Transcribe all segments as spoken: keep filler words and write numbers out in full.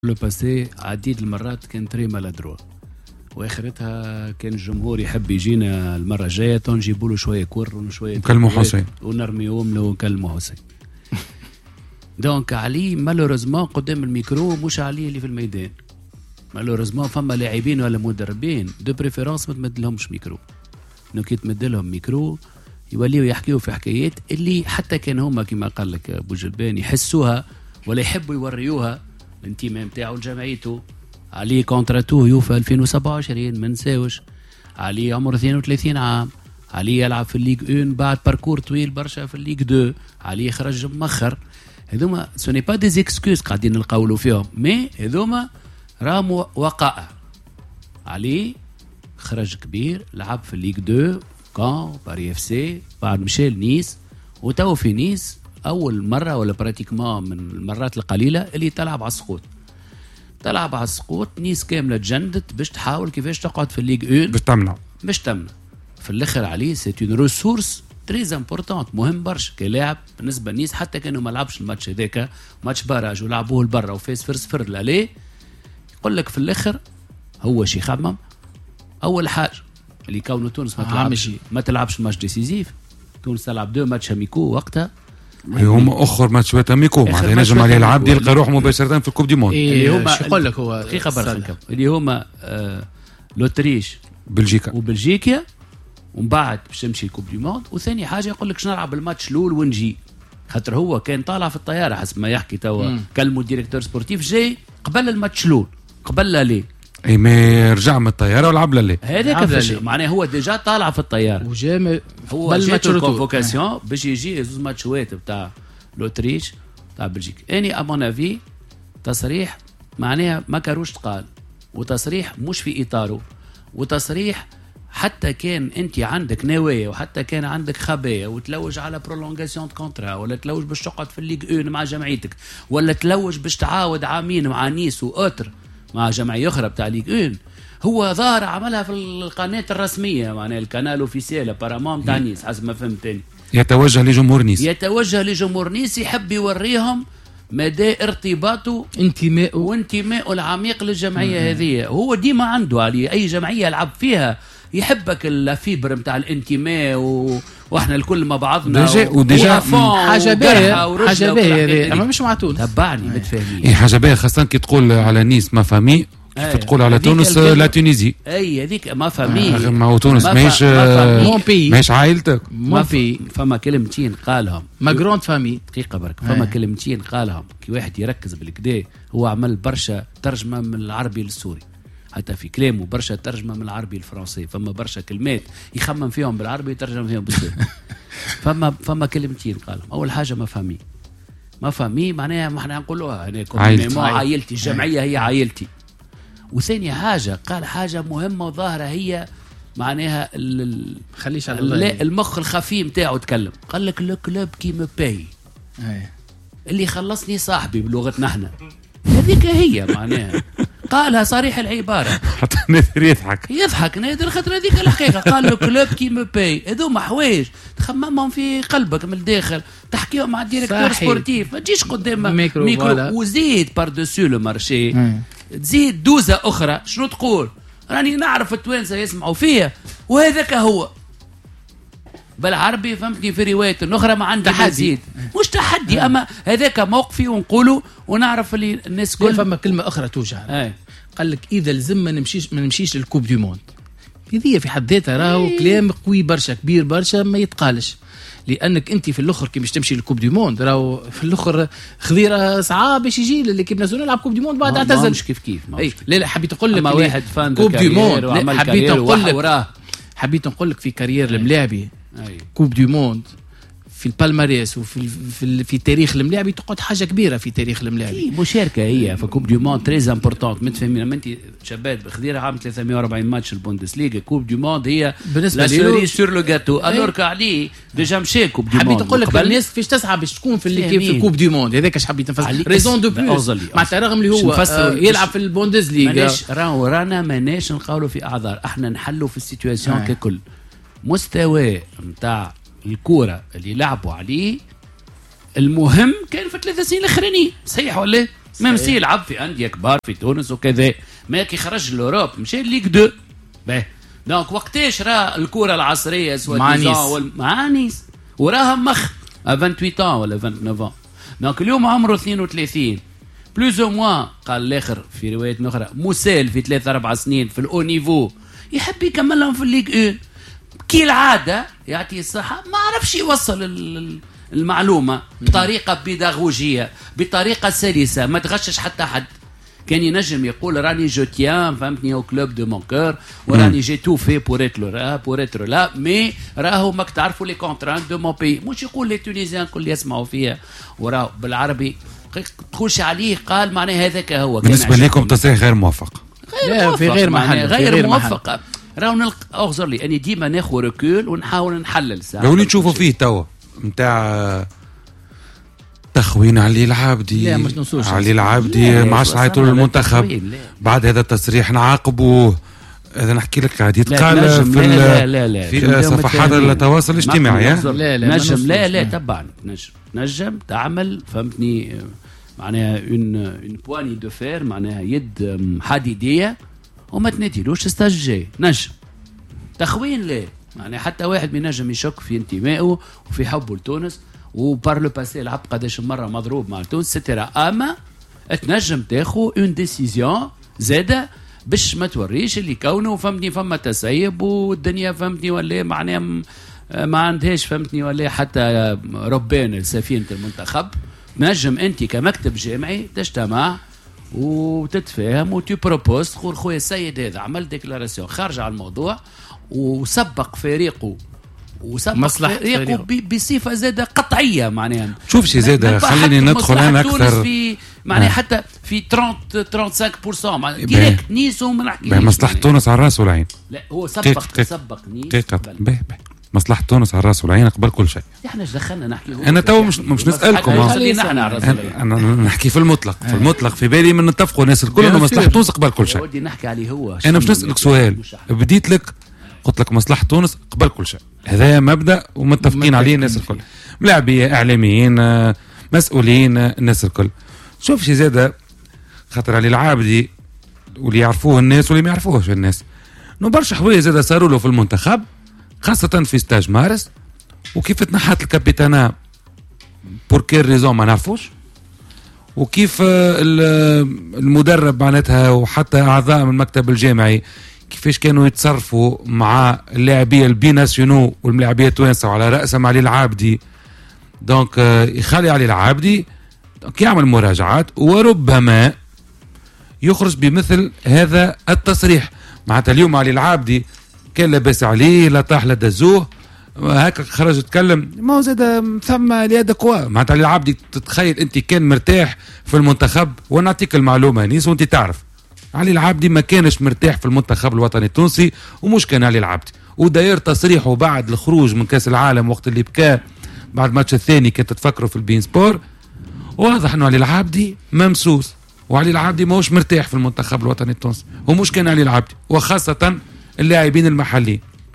لو باسي عديد المرات كان تري مالادروا، واخرتها كان الجمهور يحب يجينا المره الجايه تنجيبوا له شويه كور وشويه كلمو حسين ونرميهم له كلمو حسين. دونك علي مالوريزمون قدام الميكرو مش علي اللي في الميدان. مالوريزمون فما لاعبين ولا مدربين دو بريفيرونس ما تمدلهمش ميكرو، انه كي تمدلهم ميكرو يوليوا يحكيوا في حكايات اللي حتى كان هما كما قال لك ابو جلبان يحسوها ولا يحبوا يوريوها الانتماء نتاعو لجمعيته. علي كونتراتو يوفا ألفين وسبعة وعشرين ما نساوش، علي عمره اثنين وثلاثين عام، علي يلعب في الليغ واحد بعد باركور طويل برشا في الليغ اثنين، علي خرج مؤخر. هذوما سوني با دي زيكسكوز قاعدين نقولوا فيهم، مي هذوما راهم وقائع. علي خرج كبير لعب في الليغ اثنين كان باري اف سي، بعد مشى لنيس، وتو في نيس اول مره ولا براتيكمون من المرات القليله اللي تلعب على السقوط. تلعب على السقوط، نيس كامله تجندت باش تحاول كيفاش تقعد في الليغ واحد باش تمنع باش تمنع. في الاخر عليه سي اون ريسورس تري امبورطونت، مهم برشا كلاعب بالنسبه لنيس. حتى كانوا ما لعبش الماتش هذاك ماتش باراج ولعبوه لبرا وفاز صفر صفر لاليه، يقول لك في الاخر هو شي خمم اول حاجه اللي كونه تونس ما تلعبش ما تلعبش الماتش ديسيزيف. تونس تلعب دو ماتش اميكو وقتها، هما اخر ماتشات اميكو معناتها نجم عليه العبد يلقى روح مباشره في الكوب دي موند. اللي هما يقول لك هو دقيقه برشا اللي هما آه لوتريش بلجيكا وبلجيكا، ومن بعد باش تمشي الكوب دي موند. وثاني حاجه يقول لك نلعب الماتش الاول ونجي، خاطر هو كان طالع في الطياره حسب ما يحكي توا كلمه ديريكتور سبورتيف جاي قبل الماتش الاول قبل لا ليه اي ما رجع من الطياره ولعب ليه هذاك فاش معناه هو ديجا طالع في الطياره وجا هو جاته الكونفوكاسيون باش يجي زوج ماتشات بتاع لوتريش تاع بلجيكا. اني امون افي تصريح معناها ما كاروش تقال، وتصريح مش في اطاره، وتصريح حتى كان انت عندك نوايا وحتى كان عندك خبايا وتلوج على برولونغاسيون دو كونترا، ولا تلوج باش تقعد في الليغ واحد مع جمعيتك، ولا تلوج باش تعاود عامين مع نيس واوتر مع جمعيه اخرى بتاع ليغ واحد. هو ظاهر عملها في القناه الرسميه معناها القناه اوفيسيال بارامون تاع نيس حسب ما فهمتني. يتوجه لجمهور نيس يتوجه لجمهور نيس يحب يوريهم مدى ارتباطه انتماء وانتماء العميق للجمعيه هذه. هو ديما عنده علي اي جمعيه يلعب فيها يحبك الفيبر نتاع الانتماء و... واحنا الكل مع بعضنا ديجا وديجا حاجه باهيه حاجه باهيه اما مش معتول تبعني متفاهمين. اي حاجه باهيه خاصه كي تقول على نيس ما فامي كيف تقول على تونس لا تونيزي. اي هذيك ما فامي آه ما هو تونس ماهيش ماهيش عائلتك. ما في فما كلمتين قالهم ما جروند فامي دقيقه برك. فما كلمتين قالهم كي واحد يركز بالكدا. هو عمل برشا ترجمه من العربي للسوري، حتى في كلامه برشا ترجمه من العربي للفرنسي. فما برشا كلمات يخمم فيهم بالعربي يترجم فيهم بالسوري. فما فما كلمتين قالهم. اول حاجه ما فامي ما فامي معناها ما احنا نقولوها انا عائلتي. عائلتي الجمعيه هي عائلتي. وثاني حاجه قال حاجه مهمه وظاهره هي معناها خليش على المخ الخفي نتاعو تكلم. قال لك لو كلوب كي مو باي اللي خلصني صاحبي بلغتنا احنا. هذيك هي معناها قالها صريح العباره حتى نادر يضحك يضحك نادر خاطر هذيك الحقيقه. قال له كلوب كي مو باي. هذوما حوايج تخممهم في قلبك من الداخل، تحكيهم مع الديريكتور سبورتيف، ما تجيش قدام ميكرو, ميكرو وزيد باردوسو لو مارشي تزيد دوزه اخرى. شنو تقول؟ راني نعرف التوانسه يسمعوا فيها وهذاك هو بالعربي فهمتني. في روايه اخرى ما عندي تحدي مش تحدي اما هذاك موقفي ونقوله ونعرف اللي الناس كل فما كلمه اخرى توجع. قال لك اذا لزم ما نمشيش ما نمشيش للكوب دي موند. هذه في حد ذاتها راهو كلام قوي برشا كبير برشا ما يتقالش، لانك انت في الاخر كي باش تمشي للكوب دي موند راهو في الاخر خذيره صعاب باش يجي للكيب ناسيونال يلعب كوب دي موند بعد اعتزل. مش كيف كيف اي لا لا حبيت نقول لك واحد فان كوب دي موند حبيت نقول لك حبيت نقول لك في كارير الملاعبي كوب دي موند في البالماريس وفي في, في تاريخ الملاعبي تقعد حاجه كبيره في تاريخ الملاعبي. مشاركه هي في كوب دي موند تري امبورطونت متفاهمين. لما انت شباب بخديره عام ثلاثمية وأربعين ماتش البوندسليغا. كوب دي موند هي بالنسبه لي سور لو جاتو الورك عليه ديجا مشى كوب دي موند. حبيت نقول لك الناس فيش تسعى باش تكون في اللي في كوب دي موند هذاك اش حبيت نفسر ريزون دو بلوس معناتها رغم اللي هو آه يلعب في البوندسليغا. راهو رانا ماناش نقولوا في اعذار، احنا نحلوا في السيتواسيون آه. ككل. مستوى نتاع الكوره اللي لعبوا عليه المهم كان في ثلاث سنين الاخرانيين صحيح ولا ميم سي يلعب في انديه كبار في تونس وكذا، ما كي خرج لوروب مشى ليغ دو. باهي دونك وقتاش راه الكره العصريه سوا مع نيس وال... مع نيس وراها مخ ثمانية وعشرين ولا تسعة وعشرين. دونك اليوم عمره اثنين وثلاثين بلوز او موان. قال الاخر في روايه اخرى موسال في ثلاثة اربع سنين في الاو نيفو يحب يكملهم في الليغ اون كي العاده يعطي الصحه، ما عرفش يوصل المعلومه بطريقه بيداغوجيه بطريقه سلسه ما تغشش حتى حد. كان ينجم يقول راني جو تيان فهمتني او كلوب دو مون كور وراني جي تو في بور اتر لا بور اتر لا مي راهو ماك تعرفوا لي كونترانت دو مون بي. مش يقول لي تونيزيان كل يسمعوا فيها وراهو بالعربي تقولش عليه قال معناه هذاك هو. بالنسبه لكم تصريح غير موفق؟ لا في غير محل غير, غير موفق. راهو نلقى اغزر لي اني ديما ناخذ ركول ونحاول نحلل ساعه. لو اللي تشوفوا فيه توا نتاع تخوين علي العابدي، لا مش نصوص علي العابدي ما عادش عيطوا للمنتخب بعد هذا التصريح نعاقبوه. هذا نحكي لك قاعد يتقال في لا لا لا في صفحات التواصل الاجتماعي. لا لا نجم لا لا تبعني نجم نجم تعمل فهمتني معناها اون اون بواني دو فير معناها يد حديديه وما تنتيلوش ستاج جاي. نجم تخوين لا يعني حتى واحد من نجم يشك في انتمائه وفي حبه لتونس وبار لو باسي لعب قداش مره مضروب مع تونس سترا. اما تنجم تاخو اون ديسيزيون زاده باش ما توريش اللي كونه فهمتني فما تسيب والدنيا فهمتني ولا معناها ما عندهاش فهمتني ولا حتى ربان سفينه المنتخب. نجم انت كمكتب جامعي تجتمع وتتفاهم وتي بروبوز تقول خويا السيد هذا عمل ديكلاراسيون خارج على الموضوع وسبق فريقه وسبق فريقه بصفه زاده قطعيه معناها. شوف شي زاده خليني ندخل انا اكثر في معناها حتى في ثلاثين خمسة وثلاثين بالمئة ديريكت نيس وما نحكيش مصلحه تونس على الراس والعين. لا هو سبق سبق نيس به مصلحه تونس على الراس والعين قبل كل شيء. احنا ايش دخلنا نحكي؟ انا تو مش مش نسالكم انا نحكي في المطلق في المطلق في بالي من نتفقوا الناس الكل انه مصلحه تونس قبل كل شيء. ودي نحكي عليه هو. انا مش نسالك سؤال بديت لك قلت لك مصلحه تونس قبل كل شيء. هذا مبدا ومتفقين عليه الناس الكل ملاعبيه اعلاميين مسؤولين الناس الكل. شوف شي زاده خاطر علي العابدي واللي يعرفوه الناس واللي ما يعرفوهش الناس انه برشا حوايج زاده صاروا له في المنتخب خاصة في ستاج مارس وكيف تنحت الكابيتانا بور كير ريزون ما نعرفوش وكيف المدرب معناتها وحتى أعضاء من المكتب الجامعي كيفاش كانوا يتصرفوا مع اللاعبية البي ناسيونو واللاعبية التوانسة وعلى رأسهم علي العابدي. دونك يخلي علي العابدي يعمل مراجعات وربما يخرج بمثل هذا التصريح. معناتها اليوم علي العابدي كان لاباس عليه لا طاح لا دزوه هكا خرج يتكلم ما هو زاد ثم اليد قوى. معناتها علي العابدي تتخيل انت كان مرتاح في المنتخب ونعطيك المعلومه نيس وانت تعرف علي العابدي ما كانش مرتاح في المنتخب الوطني التونسي ومش كان علي العابدي وداير تصريحه بعد الخروج من كاس العالم وقت اللي بكى بعد الماتش الثاني كنت تفكروا في البين سبور واضح انه علي العابدي ممسوس وعلي العابدي ماهوش مرتاح في المنتخب الوطني التونسي ومش كان علي العابدي وخاصه اللاعبين المحليين.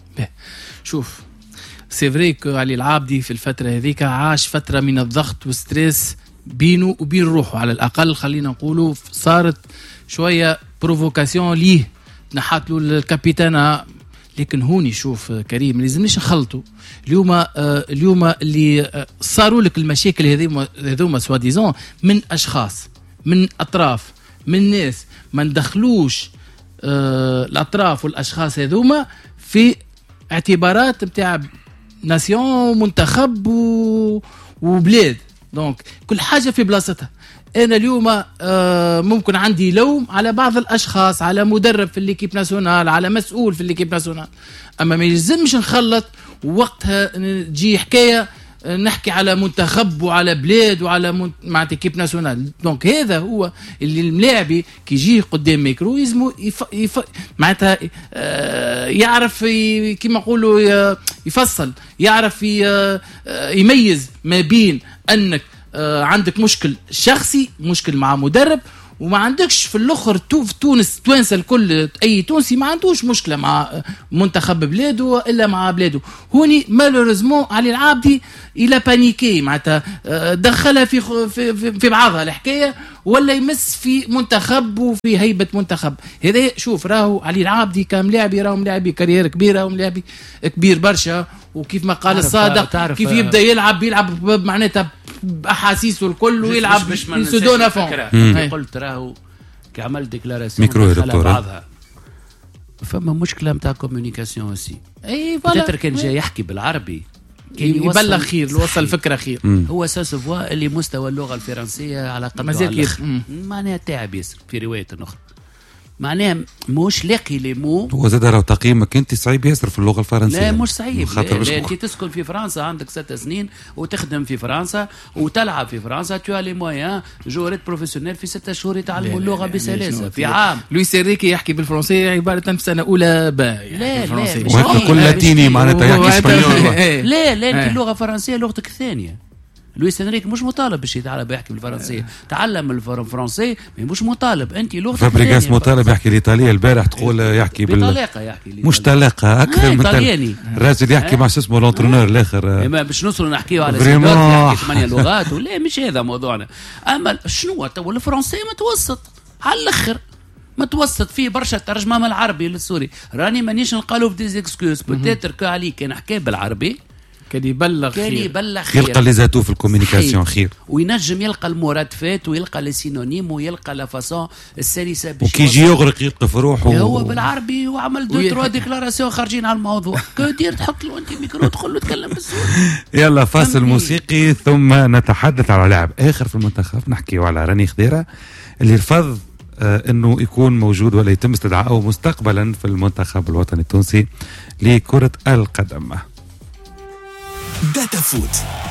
شوف سي فري كو علي العابدي في الفتره هذيك عاش فتره من الضغط والستريس بينه وبين روحه على الاقل خلينا نقولوا صارت شويه بروفوكاسيون ليه نحات له الكابيتانا. لكن هوني شوف كريم ما لازمنيش نخلطوا اليوم آه اليوم اللي آه صاروا لك المشاكل هذه هذوما سوا ديزون من اشخاص من اطراف من ناس ما ندخلوش آه الأطراف والأشخاص هذوما في اعتبارات بتاع ناسيون ومنتخب و... وبلاد. دونك كل حاجة في بلاصتها. أنا اليوم آه ممكن عندي لوم على بعض الأشخاص على مدرب في الليكيب ناسيونال على مسؤول في الليكيب ناسيونال أما ما يلزمش نخلط وقتها تجي حكاية نحكي على منتخب وعلى بلاد وعلى مع كيب ناسيونال. دونك هذا هو اللي الملاعبي كي يجي قدام ميكرو يزمو يف... يف... معناتها آه يعرف ي... كما نقولوا يفصل يعرف ي... يميز ما بين انك آه عندك مشكل شخصي مشكل مع مدرب وما عندكش في الاخر تو في تونس توانسه الكل اي تونسي ما عندوش مشكله مع منتخب بلاده الا مع بلاده. هوني مالوريزمون علي العابدي الى بانيكي معناتها دخلها في في في بعضها الحكايه ولا يمس في منتخب وفي هيبه منتخب. هذا شوف راهو علي العابدي كملاعبي راهو ملاعبي كارير كبيره وملاعبي كبير برشا، وكيف ما قال الصادق كيف يبدا يلعب يلعب معناتها باحاسيسه الكل ويلعب سودونا فون. قلت راهو كي عمل ديكلاراسيون ميكرو يا دكتور بعضها فما مشكله نتاع كومونيكاسيون اوسي. اي فوالا كان جاي يحكي بالعربي يبلغ خير يوصل فكره خير. مم. هو اساس فوا اللي مستوى اللغه الفرنسيه على قد مازال معناها تعب ياسر في روايه اخرى معناها مش لاقي لي مو. هو زاد راهو تقييمك انت صعيب ياسر في اللغه الفرنسيه. لا مش صعيب، خاطر لا انت تسكن في فرنسا عندك ست سنين وتخدم في فرنسا وتلعب في فرنسا تو لي مويان جوريت بروفيسيونيل في ستة شهور يتعلموا اللغه بسلاسه في عام. لويس انريكي يحكي بالفرنسيه عباره في سنه اولى با لا لا وهذا كل لاتيني معناتها يحكي اسبانيول. لا لا انت اللغه الفرنسيه لغتك الثانيه. لويس انريك مش مطالب باش يتعلم يحكي بالفرنسيه، تعلم الفرنسيه مش مطالب. انت لغتك فابريغاس مطالب يحكي الايطاليه البارح تقول يحكي بال بطلاقه يحكي مش طلاقه اكثر من طلياني الراجل يحكي مع شو اسمه لونترونور الاخر. ما باش نوصلوا نحكيوا على سيدور يحكي ثمانيه لغات ولا مش هذا موضوعنا. اما شنو تو الفرنسيه متوسط على الاخر متوسط فيه برشا ترجمه من العربي للسوري. راني مانيش نلقى له في ديزيكسكيوز بوتيتر كو علي كان حكى بالعربي كان يبلغ كان خير يبلغ خير يلقى لي زاتو في الكوميونيكاسيون خير وينجم يلقى المرادفات ويلقى لي سينونيم ويلقى لا فاصون السلسه باش وكي يجي يغرق يلقى في روحه هو بالعربي وعمل دو تروا ديكلاراسيون خارجين على الموضوع كدير تحط له انت ميكرو تقول له تكلم بالسوري. يلا فاصل موسيقي ثم نتحدث على لاعب اخر في المنتخب نحكيو على راني خضيره اللي رفض آه انه يكون موجود ولا يتم استدعائه مستقبلا في المنتخب الوطني التونسي لكرة القدم. داتا فوت